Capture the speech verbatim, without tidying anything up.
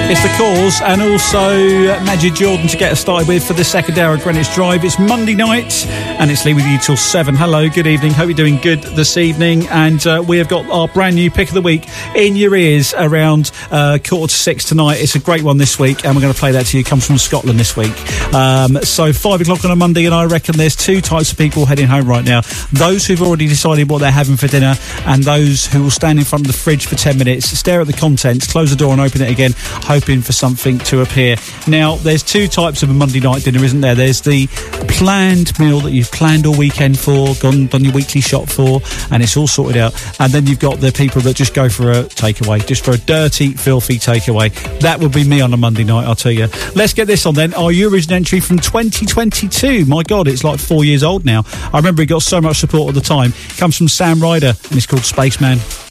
It's The Cause, and also Majid Jordan to get us started with for the second hour of Greenwich Drive. It's Monday night, and it's Lee with you till seven. Hello, good evening. Hope you're doing good this evening. And uh, we have got our brand new pick of the week in your ears around uh, quarter to six tonight. It's a great one this week, and we're going to play that to you. It comes from Scotland this week. Um, so five o'clock on a Monday, and I reckon there's two types of people heading home right now. Those who've already decided what they're having for dinner, and those who will stand in front of the fridge for ten minutes, stare at the contents, close the door and open it again, hoping for something to appear. Now, there's two types of a Monday night dinner, isn't there? There's the planned meal that you've planned all weekend for, gone done your weekly shop for, and it's all sorted out. And then you've got the people that just go for a takeaway, just for a dirty, filthy takeaway. That would be me on a Monday night, I'll tell you. Let's get this on then. Our Eurovision entry from twenty twenty-two. My God, it's like four years old now. I remember it got so much support at the time. It comes from Sam Ryder, and it's called Spaceman.